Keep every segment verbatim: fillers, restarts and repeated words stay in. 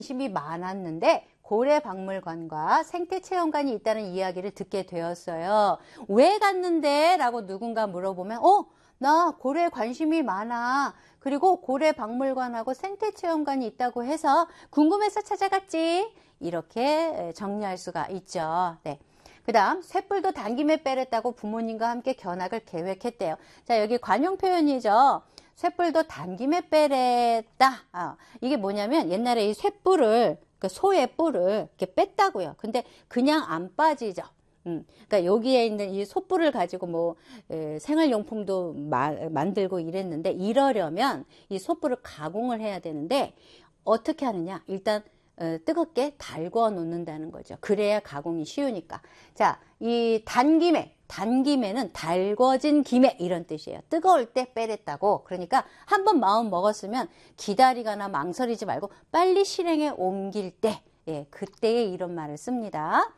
관심이 많았는데 고래박물관과 생태체험관이 있다는 이야기를 듣게 되었어요. 왜 갔는데? 라고 누군가 물어보면 어? 나 고래에 관심이 많아. 그리고 고래박물관하고 생태체험관이 있다고 해서 궁금해서 찾아갔지. 이렇게 정리할 수가 있죠. 네. 그 다음 쇳불도 단김에 빼랬다고 부모님과 함께 견학을 계획했대요. 자, 여기 관용 표현이죠. 쇳불도 단김에 빼랬다. 아, 이게 뭐냐면 옛날에 이 쇳불을 그 소의 뿔을 이렇게 뺐다고요. 근데 그냥 안 빠지죠. 음, 그러니까 여기에 있는 이 솥불을 가지고 뭐 에, 생활용품도 마, 만들고 이랬는데 이러려면 이 솥불을 가공을 해야 되는데 어떻게 하느냐? 일단 어, 뜨겁게 달궈 놓는다는 거죠. 그래야 가공이 쉬우니까. 자, 이 단김에, 단김에는 달궈진 김에 이런 뜻이에요. 뜨거울 때 빼랬다고. 그러니까 한번 마음 먹었으면 기다리거나 망설이지 말고 빨리 실행에 옮길 때, 예, 그때에 이런 말을 씁니다.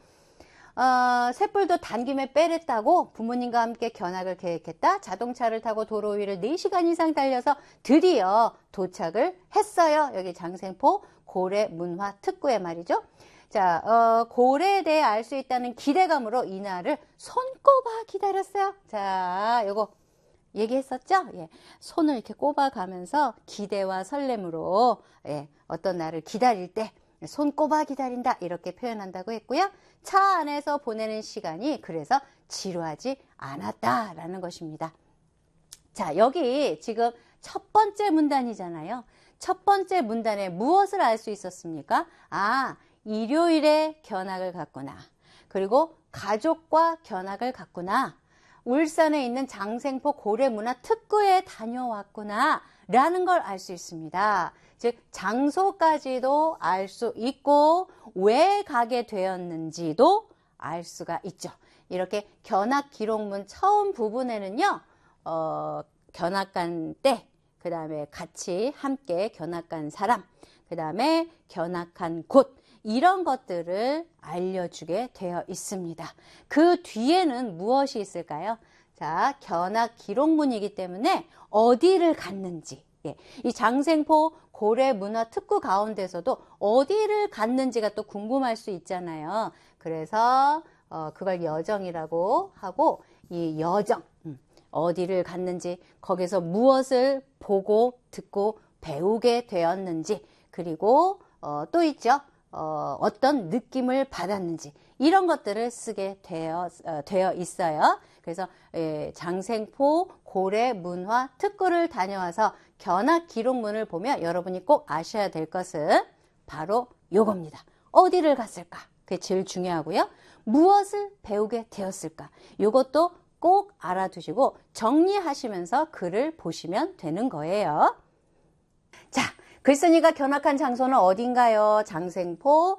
어, 쇳불도 단김에 빼랬다고 부모님과 함께 견학을 계획했다. 자동차를 타고 도로 위를 네 시간 이상 달려서 드디어 도착을 했어요. 여기 장생포 고래문화특구에 말이죠. 자, 어, 고래에 대해 알 수 있다는 기대감으로 이날을 손꼽아 기다렸어요. 자, 요거 얘기했었죠? 예, 손을 이렇게 꼽아가면서 기대와 설렘으로 예, 어떤 날을 기다릴 때 손꼽아 기다린다 이렇게 표현한다고 했고요. 차 안에서 보내는 시간이 그래서 지루하지 않았다라는 것입니다. 자, 여기 지금 첫 번째 문단이잖아요. 첫 번째 문단에 무엇을 알 수 있었습니까? 아, 일요일에 견학을 갔구나. 그리고 가족과 견학을 갔구나. 울산에 있는 장생포 고래문화특구에 다녀왔구나 라는 걸 알 수 있습니다. 즉 장소까지도 알 수 있고 왜 가게 되었는지도 알 수가 있죠. 이렇게 견학 기록문 처음 부분에는요. 어, 견학 간 때, 그 다음에 같이 함께 견학 간 사람, 그 다음에 견학한 곳 이런 것들을 알려주게 되어 있습니다. 그 뒤에는 무엇이 있을까요? 자, 견학 기록문이기 때문에 어디를 갔는지, 예, 이 장생포 고래문화특구 가운데서도 어디를 갔는지가 또 궁금할 수 있잖아요. 그래서 어, 그걸 여정이라고 하고 이 여정, 음, 어디를 갔는지, 거기서 무엇을 보고 듣고 배우게 되었는지, 그리고 어, 또 있죠. 어, 어떤 느낌을 받았는지 이런 것들을 쓰게 되어, 어, 되어 있어요. 그래서 예, 장생포 고래문화특구를 다녀와서 견학 기록문을 보면 여러분이 꼭 아셔야 될 것은 바로 요겁니다. 어디를 갔을까? 그게 제일 중요하고요. 무엇을 배우게 되었을까? 요것도 꼭 알아두시고 정리하시면서 글을 보시면 되는 거예요. 자, 글쓴이가 견학한 장소는 어딘가요? 장생포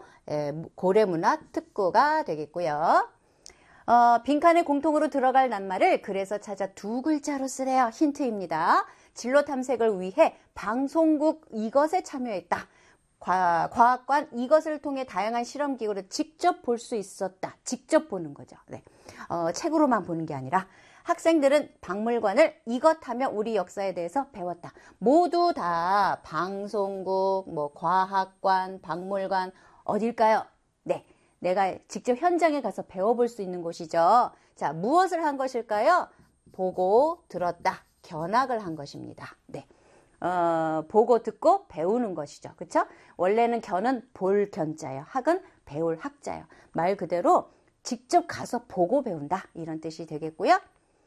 고래문화특구가 되겠고요. 어, 빈칸에 공통으로 들어갈 낱말을 그래서 찾아 두 글자로 쓰래요. 힌트입니다. 진로 탐색을 위해 방송국 이것에 참여했다. 과, 과학관 이것을 통해 다양한 실험기구를 직접 볼 수 있었다. 직접 보는 거죠. 네. 어, 책으로만 보는 게 아니라 학생들은 박물관을 이것하며 우리 역사에 대해서 배웠다. 모두 다 방송국, 뭐 과학관, 박물관 어딜까요? 네, 내가 직접 현장에 가서 배워볼 수 있는 곳이죠. 자, 무엇을 한 것일까요? 보고 들었다. 견학을 한 것입니다. 네, 어, 보고 듣고 배우는 것이죠. 그렇죠? 원래는 견은 볼 견자예요. 학은 배울 학자예요. 말 그대로 직접 가서 보고 배운다. 이런 뜻이 되겠고요.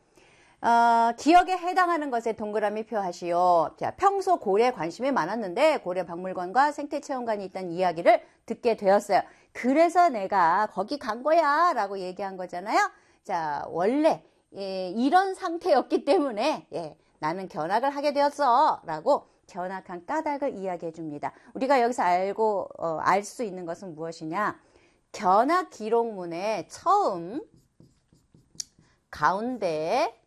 어, 기억에 해당하는 것에 동그라미 표하시오. 자, 평소 고래에 관심이 많았는데 고래박물관과 생태체험관이 있다는 이야기를 듣게 되었어요. 그래서 내가 거기 간 거야 라고 얘기한 거잖아요. 자, 원래 예, 이런 상태였기 때문에 예, 나는 견학을 하게 되었어 라고 견학한 까닭을 이야기해 줍니다. 우리가 여기서 알고 어, 알 수 있는 것은 무엇이냐? 견학 기록문에 처음 가운데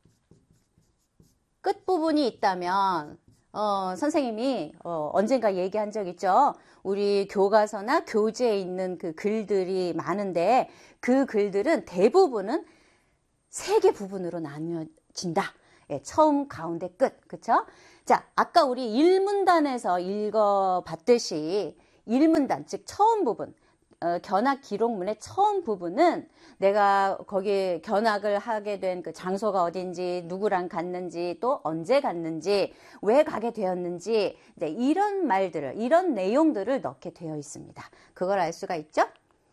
끝부분이 있다면 어, 선생님이 어, 언젠가 얘기한 적 있죠. 우리 교과서나 교재에 있는 그 글들이 많은데 그 글들은 대부분은 세 개 부분으로 나뉘어진다. 예, 처음, 가운데, 끝. 그쵸? 자, 아까 우리 일문단에서 읽어봤듯이 일 문단, 즉 처음 부분, 어, 견학 기록문의 처음 부분은 내가 거기 견학을 하게 된 그 장소가 어딘지, 누구랑 갔는지, 또 언제 갔는지, 왜 가게 되었는지, 네, 이런 말들을, 이런 내용들을 넣게 되어 있습니다. 그걸 알 수가 있죠?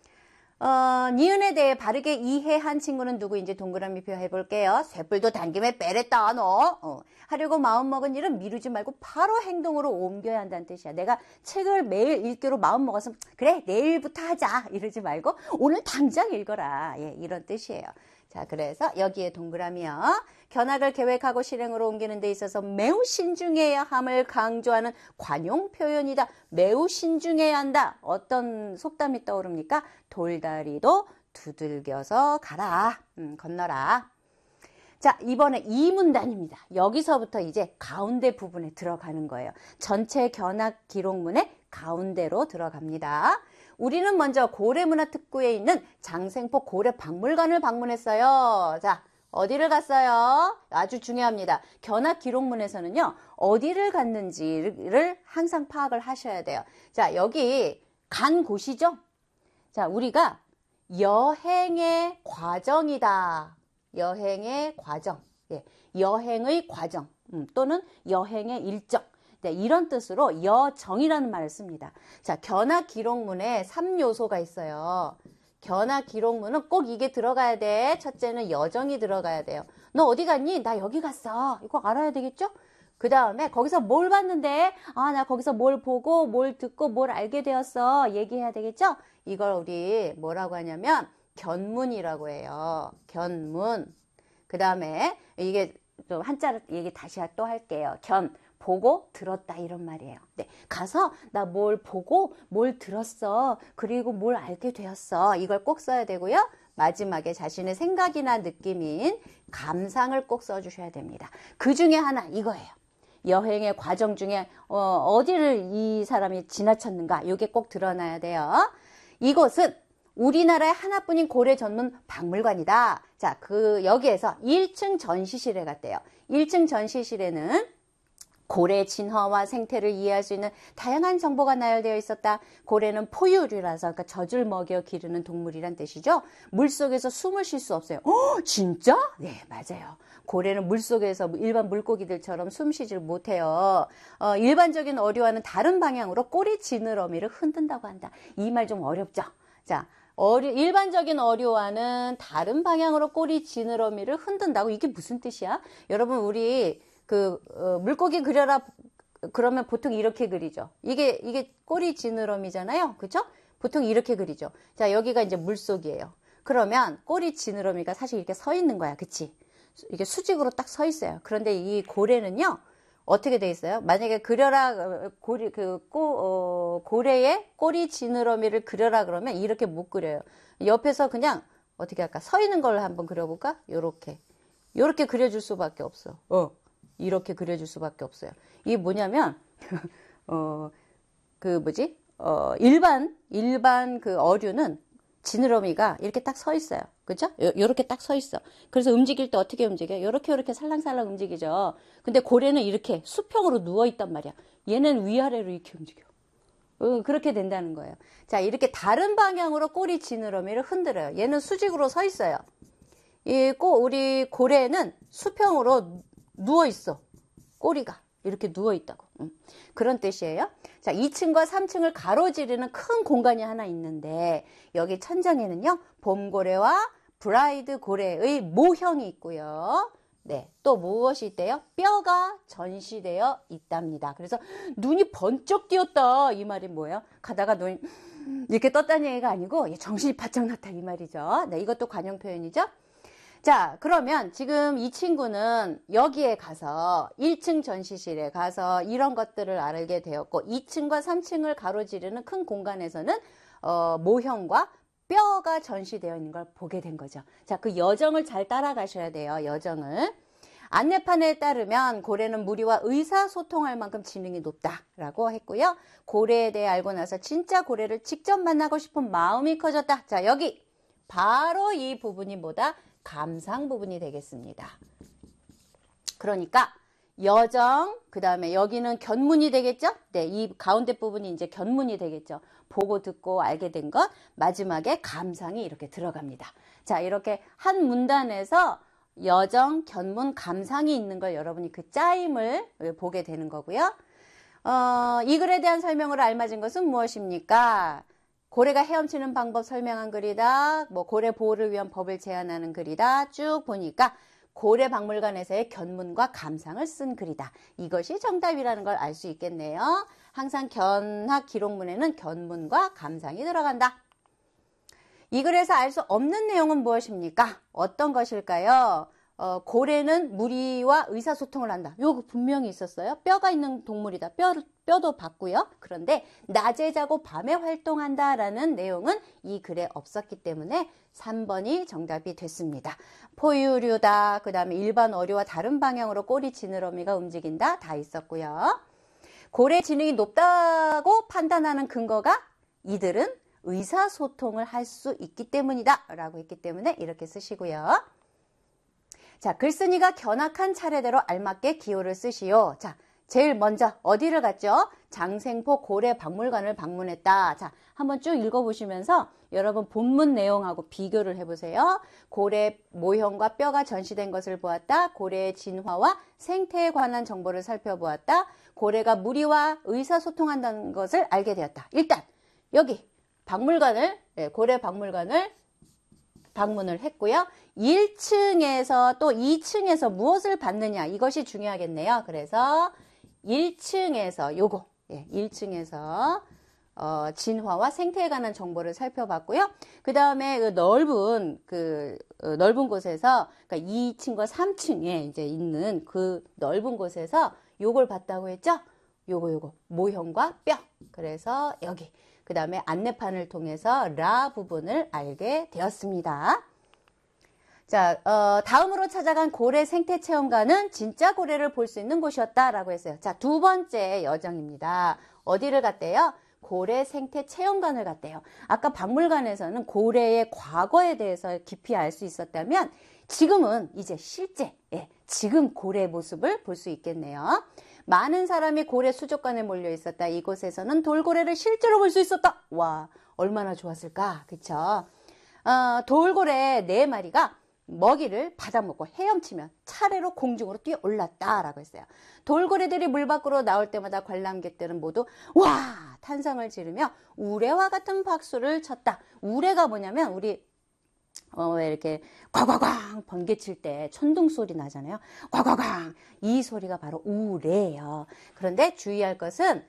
어, 니은에 대해 바르게 이해한 친구는 누구인지 동그라미 표 해볼게요. 쇠뿔도 당김에 빼랬다 너. 어, 하려고 마음먹은 일은 미루지 말고 바로 행동으로 옮겨야 한다는 뜻이야. 내가 책을 매일 읽기로 마음먹었으면 그래 내일부터 하자 이러지 말고 오늘 당장 읽어라. 예, 이런 뜻이에요. 자, 그래서 여기에 동그라미요. 견학을 계획하고 실행으로 옮기는 데 있어서 매우 신중해야 함을 강조하는 관용 표현이다. 매우 신중해야 한다. 어떤 속담이 떠오릅니까? 돌다리도 두들겨서 가라. 음, 건너라. 자, 이번에 이 문단입니다. 여기서부터 이제 가운데 부분에 들어가는 거예요. 전체 견학 기록문의 가운데로 들어갑니다. 우리는 먼저 고래문화특구에 있는 장생포 고래박물관을 방문했어요. 자, 어디를 갔어요? 아주 중요합니다. 견학 기록문에서는요, 어디를 갔는지를 항상 파악을 하셔야 돼요. 자, 여기 간 곳이죠? 자, 우리가 여행의 과정이다. 여행의 과정. 예, 여행의 과정. 음, 또는 여행의 일정. 네, 이런 뜻으로 여정이라는 말을 씁니다. 자, 견학 기록문에 삼 요소가 있어요. 견학 기록문은 꼭 이게 들어가야 돼. 첫째는 여정이 들어가야 돼요. 너 어디 갔니? 나 여기 갔어. 이거 알아야 되겠죠? 그 다음에 거기서 뭘 봤는데? 아, 나 거기서 뭘 보고, 뭘 듣고, 뭘 알게 되었어. 얘기해야 되겠죠? 이걸 우리 뭐라고 하냐면 견문이라고 해요. 견문. 그 다음에 이게 좀 한자를 얘기 다시 또 할게요. 견. 보고 들었다 이런 말이에요. 네, 가서 나 뭘 보고 뭘 들었어. 그리고 뭘 알게 되었어. 이걸 꼭 써야 되고요. 마지막에 자신의 생각이나 느낌인 감상을 꼭 써주셔야 됩니다. 그 중에 하나 이거예요. 여행의 과정 중에 어, 어디를 이 사람이 지나쳤는가 이게 꼭 드러나야 돼요. 이곳은 우리나라의 하나뿐인 고래 전문 박물관이다. 자, 그 여기에서 일 층 전시실에 갔대요. 일 층 전시실에는 고래 진화와 생태를 이해할 수 있는 다양한 정보가 나열되어 있었다. 고래는 포유류라서 그러니까 젖을 먹여 기르는 동물이란 뜻이죠. 물속에서 숨을 쉴 수 없어요. 어, 진짜? 네, 맞아요. 고래는 물속에서 일반 물고기들처럼 숨쉬질 못해요. 어, 일반적인 어류와는 다른 방향으로 꼬리 지느러미를 흔든다고 한다. 이 말 좀 어렵죠? 자, 어류, 일반적인 어류와는 다른 방향으로 꼬리 지느러미를 흔든다고 이게 무슨 뜻이야? 여러분 우리 그 어, 물고기 그려라 그러면 보통 이렇게 그리죠. 이게 이게 꼬리 지느러미잖아요. 그렇죠? 보통 이렇게 그리죠. 자, 여기가 이제 물속이에요. 그러면 꼬리 지느러미가 사실 이렇게 서 있는 거야. 그치? 이게 수직으로 딱 서 있어요. 그런데 이 고래는요. 어떻게 돼 있어요? 만약에 그려라 고리 그 꼬, 어, 고래의 꼬리 지느러미를 그려라 그러면 이렇게 못 그려요. 옆에서 그냥 어떻게 할까? 서 있는 걸 한번 그려볼까? 요렇게 요렇게 그려줄 수밖에 없어. 어. 이렇게 그려줄 수밖에 없어요. 이게 뭐냐면, 어, 그 뭐지? 어, 일반, 일반 그 어류는 지느러미가 이렇게 딱 서 있어요. 그죠? 요렇게 딱 서 있어. 그래서 움직일 때 어떻게 움직여요? 요렇게 요렇게 살랑살랑 움직이죠. 근데 고래는 이렇게 수평으로 누워 있단 말이야. 얘는 위아래로 이렇게 움직여. 어, 그렇게 된다는 거예요. 자, 이렇게 다른 방향으로 꼬리 지느러미를 흔들어요. 얘는 수직으로 서 있어요. 이 꼬, 우리 고래는 수평으로 누워 있어. 꼬리가 이렇게 누워 있다고. 음. 그런 뜻이에요. 자, 이 층과 삼 층을 가로지르는 큰 공간이 하나 있는데 여기 천장에는요. 봄고래와 브라이드 고래의 모형이 있고요. 네, 또 무엇이 있대요? 뼈가 전시되어 있답니다. 그래서 눈이 번쩍 띄었다 이 말이 뭐예요? 가다가 눈이 이렇게 떴다는 얘기가 아니고 정신이 바짝 났다 이 말이죠. 네, 이것도 관용 표현이죠. 자, 그러면 지금 이 친구는 여기에 가서 일 층 전시실에 가서 이런 것들을 알게 되었고 이 층과 삼 층을 가로지르는 큰 공간에서는 어, 모형과 뼈가 전시되어 있는 걸 보게 된 거죠. 자, 그 여정을 잘 따라가셔야 돼요. 여정을. 안내판에 따르면 고래는 무리와 의사소통할 만큼 지능이 높다라고 했고요. 고래에 대해 알고 나서 진짜 고래를 직접 만나고 싶은 마음이 커졌다. 자, 여기 바로 이 부분이 뭐다? 감상 부분이 되겠습니다. 그러니까 여정, 그 다음에 여기는 견문이 되겠죠? 네, 이 가운데 부분이 이제 견문이 되겠죠. 보고 듣고 알게 된 것, 마지막에 감상이 이렇게 들어갑니다. 자, 이렇게 한 문단에서 여정, 견문, 감상이 있는 걸 여러분이 그 짜임을 보게 되는 거고요. 어, 이 글에 대한 설명으로 알맞은 것은 무엇입니까? 고래가 헤엄치는 방법 설명한 글이다. 뭐 고래 보호를 위한 법을 제안하는 글이다. 쭉 보니까 고래박물관에서의 견문과 감상을 쓴 글이다. 이것이 정답이라는 걸 알 수 있겠네요. 항상 견학 기록문에는 견문과 감상이 들어간다. 이 글에서 알 수 없는 내용은 무엇입니까? 어떤 것일까요? 어, 고래는 무리와 의사소통을 한다. 요거 분명히 있었어요. 뼈가 있는 동물이다. 뼈, 뼈도 봤고요. 그런데 낮에 자고 밤에 활동한다라는 내용은 이 글에 없었기 때문에 삼 번이 정답이 됐습니다. 포유류다. 그 다음에 일반 어류와 다른 방향으로 꼬리 지느러미가 움직인다. 다 있었고요. 고래 지능이 높다고 판단하는 근거가 이들은 의사소통을 할 수 있기 때문이다 라고 했기 때문에 이렇게 쓰시고요. 자, 글쓴이가 견학한 차례대로 알맞게 기호를 쓰시오. 자, 제일 먼저 어디를 갔죠? 장생포 고래박물관을 방문했다. 자, 한번 쭉 읽어보시면서 여러분 본문 내용하고 비교를 해보세요. 고래 모형과 뼈가 전시된 것을 보았다. 고래의 진화와 생태에 관한 정보를 살펴보았다. 고래가 무리와 의사소통한다는 것을 알게 되었다. 일단 여기 박물관을, 네, 고래박물관을 방문을 했고요. 일 층에서 또 이 층에서 무엇을 봤느냐, 이것이 중요하겠네요. 그래서 일 층에서 요거, 예, 일 층에서 어, 진화와 생태에 관한 정보를 살펴봤고요. 그 다음에 그 넓은 그 어, 넓은 곳에서, 그러니까 이 층과 삼 층에 이제 있는 그 넓은 곳에서 요걸 봤다고 했죠. 요거 요거 모형과 뼈. 그래서 여기. 그 다음에 안내판을 통해서 라 부분을 알게 되었습니다. 자, 어, 다음으로 찾아간 고래 생태체험관은 진짜 고래를 볼 수 있는 곳이었다라고 했어요. 자, 두 번째 여정입니다. 어디를 갔대요? 고래 생태체험관을 갔대요. 아까 박물관에서는 고래의 과거에 대해서 깊이 알 수 있었다면 지금은 이제 실제, 예, 지금 고래의 모습을 볼 수 있겠네요. 많은 사람이 고래 수족관에 몰려 있었다. 이곳에서는 돌고래를 실제로 볼 수 있었다. 와, 얼마나 좋았을까, 그쵸? 어, 돌고래 네 마리가 먹이를 받아먹고 헤엄치면 차례로 공중으로 뛰어 올랐다라고 했어요. 돌고래들이 물 밖으로 나올 때마다 관람객들은 모두 와, 탄성을 지르며 우레와 같은 박수를 쳤다. 우레가 뭐냐면 우리 어, 왜 이렇게 꽉꽉꽉 번개 칠 때 천둥 소리 나잖아요. 꽉꽉꽉, 이 소리가 바로 우레예요. 그런데 주의할 것은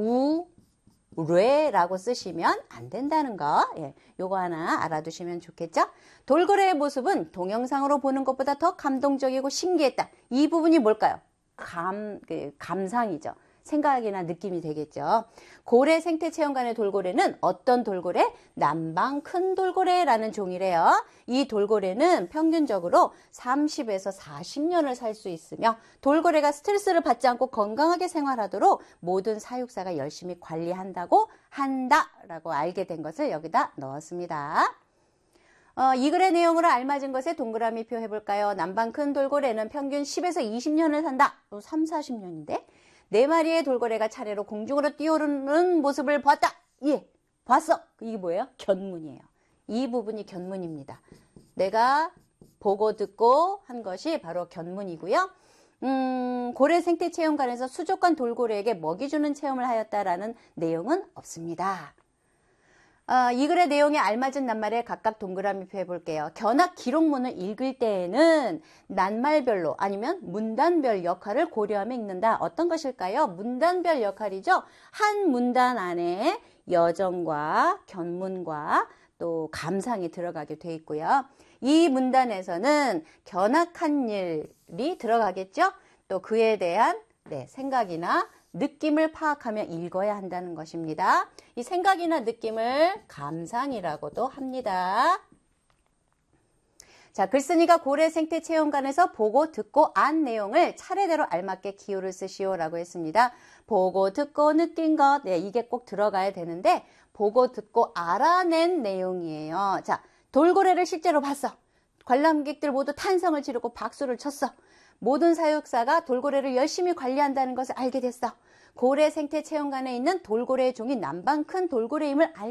우레라고 쓰시면 안 된다는 거, 예, 요거 하나 알아두시면 좋겠죠. 돌고래의 모습은 동영상으로 보는 것보다 더 감동적이고 신기했다. 이 부분이 뭘까요? 감, 그, 감상이죠. 생각이나 느낌이 되겠죠. 고래 생태체험관의 돌고래는 어떤 돌고래? 남방 큰 돌고래라는 종이래요. 이 돌고래는 평균적으로 삼십에서 사십 년을 살 수 있으며 돌고래가 스트레스를 받지 않고 건강하게 생활하도록 모든 사육사가 열심히 관리한다고 한다라고 알게 된 것을 여기다 넣었습니다. 어, 이 글의 내용으로 알맞은 것에 동그라미 표 해볼까요? 남방 큰 돌고래는 평균 십에서 이십 년을 산다. 삼, 사십 년인데? 네 마리의 돌고래가 차례로 공중으로 뛰어오르는 모습을 봤다. 예, 봤어. 이게 뭐예요? 견문이에요. 이 부분이 견문입니다. 내가 보고 듣고 한 것이 바로 견문이고요. 음, 고래 생태체험관에서 수족관 돌고래에게 먹이 주는 체험을 하였다라는 내용은 없습니다. 어, 이 글의 내용에 알맞은 낱말에 각각 동그라미표 해볼게요. 견학 기록문을 읽을 때에는 낱말별로 아니면 문단별 역할을 고려하며 읽는다. 어떤 것일까요? 문단별 역할이죠. 한 문단 안에 여정과 견문과 또 감상이 들어가게 돼 있고요. 이 문단에서는 견학한 일이 들어가겠죠. 또 그에 대한 네, 생각이나 느낌을 파악하며 읽어야 한다는 것입니다. 이 생각이나 느낌을 감상이라고도 합니다. 자, 글쓴이가 고래 생태체험관에서 보고 듣고 안 내용을 차례대로 알맞게 기호를 쓰시오라고 했습니다. 보고 듣고 느낀 것, 네, 이게 꼭 들어가야 되는데 보고 듣고 알아낸 내용이에요. 자, 돌고래를 실제로 봤어. 관람객들 모두 탄성을 지르고 박수를 쳤어. 모든 사육사가 돌고래를 열심히 관리한다는 것을 알게 됐어. 고래 생태 체험관에 있는 돌고래의 종이 남방 큰 돌고래임을 알게